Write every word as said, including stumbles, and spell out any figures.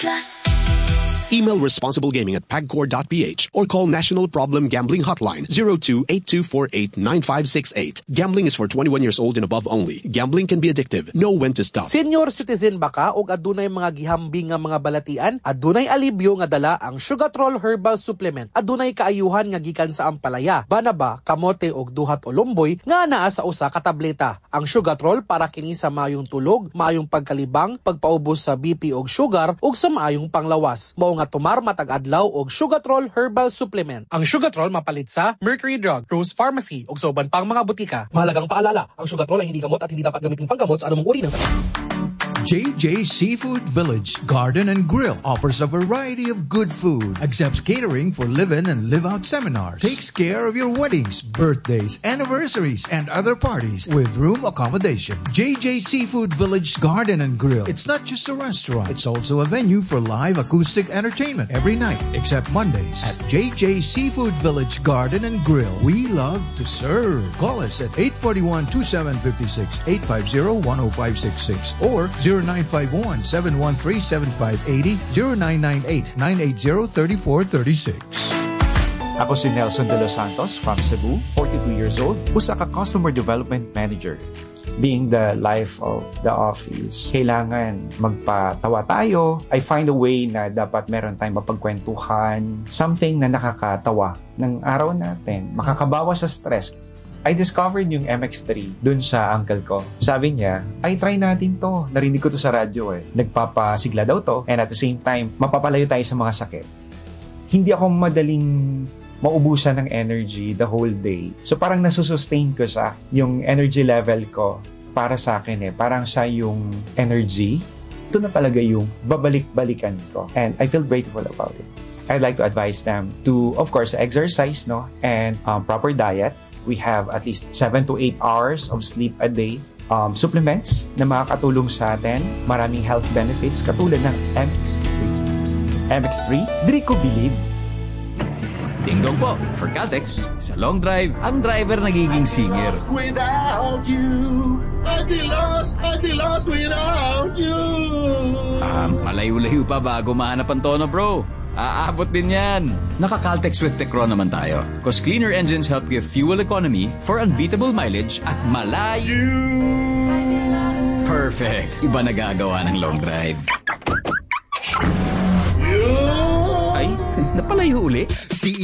Plus. Email responsiblegaming at pagcor dot p h or call National Problem Gambling Hotline zero two eight two four eight nine five six eight. Gambling is for twenty-one years old and above only. Gambling can be addictive. Know when to stop. Senior citizen ba ka o adunay mga gihambing nga mga balatian? Adunay alibyo nga dala ang Sugatrol Herbal Supplement. Adunay kaayuhan nga gikan sa ampalaya, banaba, kamote og duhat o lumboy nga naa sa usa ka tableta. Ang Sugatrol para kini sa maayong tulog, maayong pagkalibang, pagpaubos sa B P og sugar ug sa maayong panglawas. Mao nga tumar matag adlaw og Sugatrol Herbal Supplement. Ang Sugatrol mapalit sa Mercury Drug, Rose Pharmacy ug sa uban pang mga butika. Mahalagang paalala, ang Sugatrol ay hindi gamot at hindi dapat gamitin panggamot sa anumang uri ng sakit. J J Seafood Village Garden and Grill offers a variety of good food, accepts catering for live-in and live-out seminars, takes care of your weddings, birthdays, anniversaries, and other parties with room accommodation. J J Seafood Village Garden and Grill. It's not just a restaurant, it's also a venue for live acoustic entertainment every night except Mondays. At J J Seafood Village Garden and Grill, we love to serve. Call us at eight four one, two seven five six, eight five zero, one zero five six six or zero nine five one, seven one three, seven five eight zero, zero nine nine eight, nine eight zero, three four three six. Ako si Nelson De Los Santos from Cebu, forty-two years old, usa ka Customer Development Manager. Being the life of the office, kailangan magpatawa tayo. I find a way na dapat meron tayong mapagkwentuhan, something na nakakatawa ng araw natin, makakabawas sa stress. I discovered yung M X three dun sa uncle ko. Sabi niya, ay try natin to. Narinig ko to sa radyo eh. Nagpapasigla daw to and at the same time, mapapalayo tayo sa mga sakit. Hindi ako madaling maubusan ng energy the whole day. So parang nasusustain ko siya. Yung energy level ko para sa akin eh. Parang siya yung energy. Ito na talaga yung babalik-balikan ko. And I feel grateful about it. I'd like to advise them to, of course, exercise no and um, proper diet. We have at least seven to eight hours of sleep a day. Um, supplements na makakatulong sa atin. Maraming health benefits katulad ng M X three. M X three, di ko believe. Ding-dong po, for Caltex, sa long drive, ang driver nagiging singer. Without you, I'd be lost, I'd be lost without you. Ah, malayo-layo pa bago mahanap ang tono, bro. Aabot din yan. Naka-Caltex with Tecron naman tayo. Cause cleaner engines help give fuel economy for unbeatable mileage at malayo. Perfect. Iba nagagawa ng long drive. Ay, napalayo uli. C